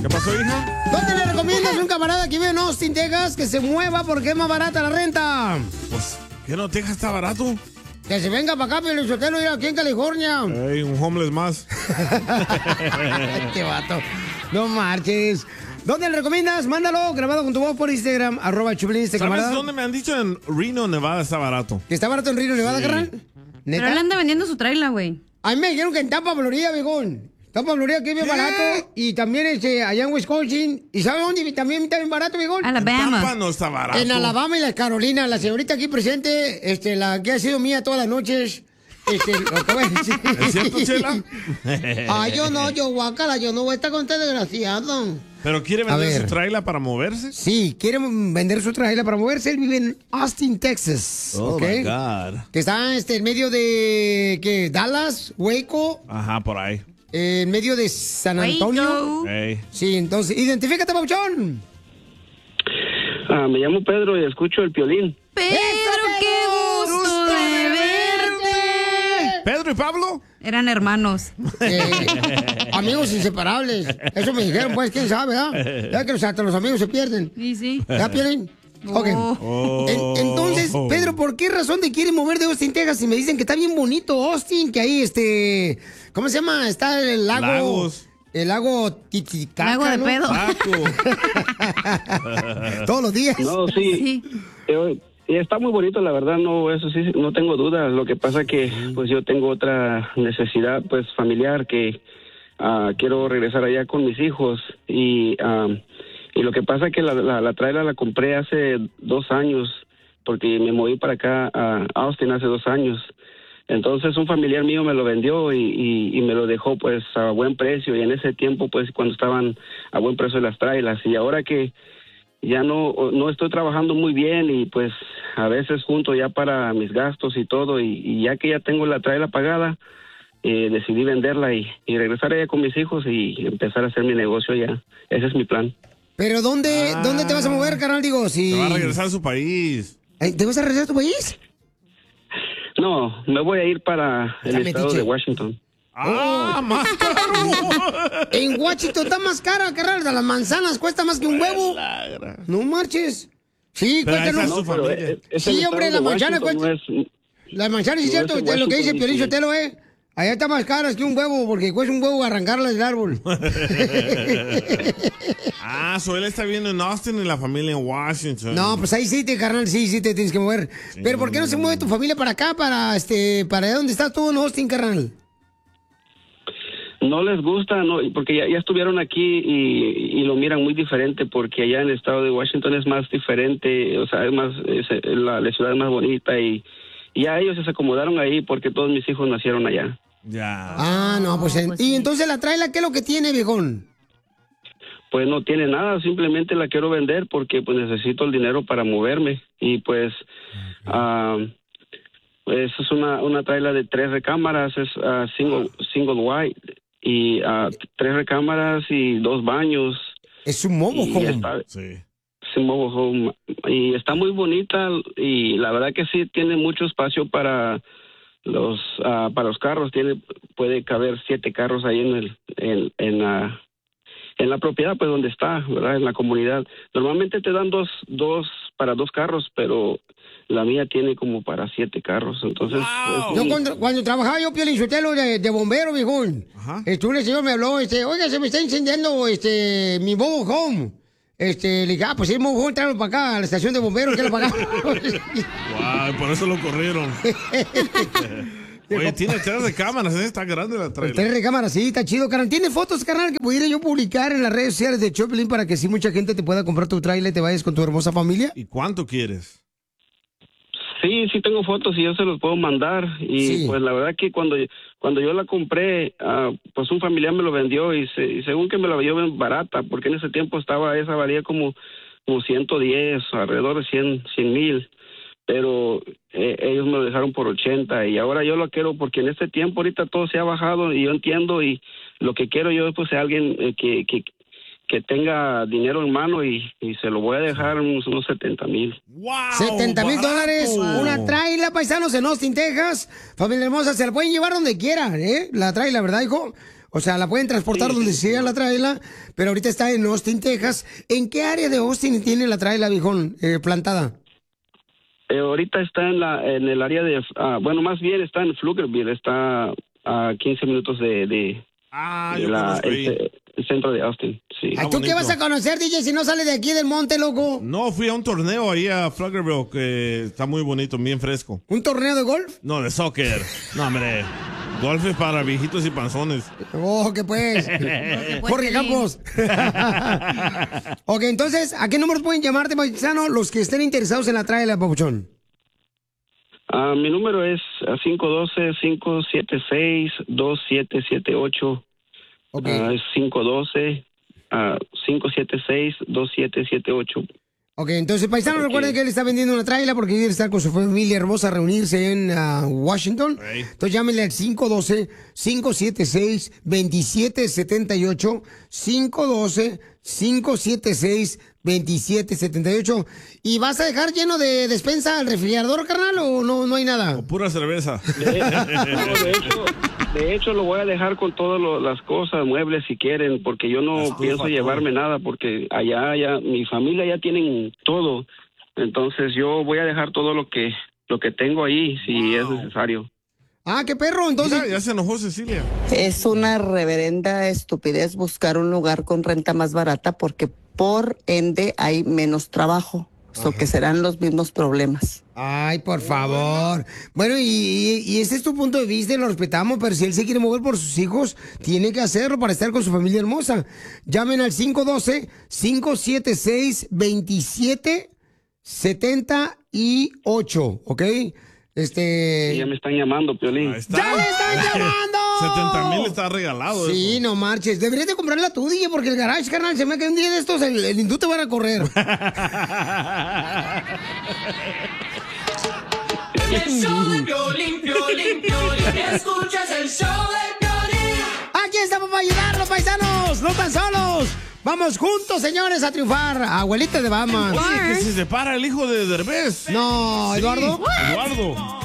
¿Qué pasó, hija? ¿Dónde le recomiendas a un camarada que vive en Austin, Texas, que se mueva porque es más barata la renta? Pues, ¿qué no Texas está barato? Que se venga para acá, Piolinsotelo, ir aquí en California. Ey, un homeless más. Este vato. No marches. ¿Dónde le recomiendas? Mándalo grabado con tu voz por Instagram, @Choplin, ¿Sabes camarada. dónde me han dicho? En Reno, Nevada está barato. ¿Que está barato en Reno, Nevada, carnal? Pero él anda vendiendo su trailer, güey. A mí me dijeron que en Tampa, Florida, viejón. Tampa, Florida, que es bien barato. Y también allá en Wisconsin. ¿Y sabe dónde también está bien barato, viejón? Alabama. Tampa no está barato. En Alabama y las Carolinas. La señorita aquí presente, la que ha sido mía todas las noches. Lo que voy a decir. ¿Es cierto, Chela? yo guácala, yo no voy a estar con este desgraciado. ¿Pero quiere vender su trailer para moverse? Sí, quiere vender su trailer para moverse. Él vive en Austin, Texas. Oh, ¿okay? my God. Que está en medio de, ¿qué? Dallas, Waco. Ajá, por ahí. En medio de San Antonio. Hey. Sí, entonces, identifícate, Pauchón. Me llamo Pedro y escucho el Piolín. Pedro, qué gusto de verte. ¿Pedro y Pablo? Eran hermanos. Amigos inseparables. Eso me dijeron, pues, quién sabe, ¿ah? Ya que hasta los amigos se pierden. Sí, sí. ¿Ya pierden? Ok. Entonces, Pedro, ¿por qué razón te quieres mover de Austin, Texas? Y me dicen que está bien bonito Austin, que ahí, ¿cómo se llama? Está el lago... Lagos. El lago Titicaca, Lago de ¿no? pedo. Todos los días. No, sí. Está muy bonito, la verdad, no, eso sí, no tengo dudas. Lo que pasa que, pues, yo tengo otra necesidad, pues, familiar, que quiero regresar allá con mis hijos. Y lo que pasa que la trailer la compré hace 2 años, porque me moví para acá a Austin hace 2 años. Entonces un familiar mío me lo vendió y me lo dejó, pues, a buen precio. Y en ese tiempo, pues, cuando estaban a buen precio las trailers. Y ahora que ya no estoy trabajando muy bien y, pues, a veces junto ya para mis gastos y todo. Y ya que ya tengo la trailer pagada, decidí venderla y regresar allá con mis hijos y empezar a hacer mi negocio allá. Ese es mi plan. ¿Pero dónde te vas a mover, carnal? Digo, si... Se va a regresar a su país. ¿Te vas a regresar a tu país? No, me voy a ir para el estado de Washington. Más caro. En Washington está más cara, carnal. Las manzanas cuesta más que un huevo. No marches. Sí, cuéntanos. Sí, hombre, las manzanas cuestan. Las manzanas, sí, cierto, es lo que dice Piolín Sotelo, allá está más caras que un huevo, porque cuesta un huevo arrancarlas del árbol. Él está viviendo en Austin y la familia en Washington. No, pues ahí sí, carnal, sí te tienes que mover. Sí. Pero ¿por qué no se mueve tu familia para acá, para allá donde estás tú en Austin, carnal? No les gusta, no, porque ya estuvieron aquí y lo miran muy diferente, porque allá en el estado de Washington es más diferente, o sea, la ciudad es más bonita y ya ellos se acomodaron ahí porque todos mis hijos nacieron allá. Ya. No, pues, ¿y entonces la trailer qué es lo que tiene, viejón? Pues no tiene nada, simplemente la quiero vender porque pues necesito el dinero para moverme y pues es una trailer de 3 recámaras, es single wide y 3 recámaras y 2 baños. Es un mobile home. Sí. Es un mobile home y está muy bonita y la verdad que sí tiene mucho espacio para los carros, puede caber 7 carros ahí en la propiedad, pues donde está, ¿verdad? En la comunidad. Normalmente te dan dos para 2 carros, pero la mía tiene como para 7 carros. Entonces, yo cuando trabajaba yo, Piolín Sotelo, de bombero, viejón, un señor me habló, oiga, se me está incendiando mi mobile home. Le dije, pues el mobile home, tráelo para acá, a la estación de bomberos, que lo pagamos. Por eso lo corrieron. Oye, tiene 3 recámaras, está grande la trailer. 3 recámaras, sí, está chido, carnal. ¿Tiene fotos, carnal, que pudiera yo publicar en las redes sociales de Choplin para que si mucha gente te pueda comprar tu trailer y te vayas con tu hermosa familia? ¿Y cuánto quieres? Sí tengo fotos y yo se los puedo mandar. Y pues la verdad que cuando yo la compré, pues un familiar me lo vendió y según que me la vendió bien barata, porque en ese tiempo esa valía como 110, alrededor de 100,000. Pero ellos me lo dejaron por 80 y ahora yo lo quiero porque en este tiempo ahorita todo se ha bajado y yo entiendo y lo que quiero yo pues es alguien que tenga dinero en mano y se lo voy a dejar unos 70,000. ¡Wow! $70,000, una trailer, paisanos, en Austin, Texas. Familia hermosa, se la pueden llevar donde quieran, la trailer, ¿verdad, hijo? O sea, la pueden transportar donde sea la traila, pero ahorita está en Austin, Texas. ¿En qué área de Austin tiene la traila, viejón, plantada? Ahorita está en el área de... bueno, más bien está en Pflugerville, está a 15 minutos de el centro de Austin. Sí. ¿Tú bonito. ¿Qué vas a conocer, DJ, si no sales de aquí del monte, loco? No, fui a un torneo ahí a Pflugerville que está muy bonito, bien fresco. ¿Un torneo de golf? No, de soccer. No, hombre. Golf es para viejitos y panzones. Oh, ¿qué pues? Jorge Campos. Ok, entonces, ¿a qué números pueden llamarte, paisano, los que estén interesados en la traila, papuchón? Mi número es 512-576-2778. Okay. Es 512-576-2778. Ok, entonces, paisano, recuerden que él está vendiendo una traila porque quiere estar con su familia hermosa, reunirse en Washington. Entonces, llámenle al 512-576-2778. 512-576-2778. ¿Y vas a dejar lleno de despensa al refrigerador, carnal, o no hay nada? O pura cerveza. De hecho, lo voy a dejar con todas las cosas, muebles, si quieren, porque yo no pienso llevarme nada, porque allá mi familia ya tienen todo. Entonces, yo voy a dejar todo lo que tengo ahí, si es necesario. Ah, qué perro, entonces. Mira, ya se enojó Cecilia. Es una reverenda estupidez buscar un lugar con renta más barata porque por ende hay menos trabajo. O que serán los mismos problemas. Ay, por favor. Bueno, y ese es tu punto de vista y lo respetamos, pero si él se quiere mover por sus hijos, tiene que hacerlo para estar con su familia hermosa. Llamen al 512-576-2778, ¿ok? Ya me están llamando, Piolín. ¡Ya le están llamando! 70,000 está regalado. Sí, eso. No marches. Deberías de comprarla tú, DJ, porque el garage, carnal, se me cae un día de estos, el hindú te van a correr. El show de Piolín, Piolín, Piolín. Escuchas el show de Piolín. Aquí estamos para ayudarlos, paisanos. No tan solos. Vamos juntos, señores, a triunfar. Abuelita de Batman. Oye, que se separa el hijo de Derbez. No, sí, ¿Eduardo? Eduardo.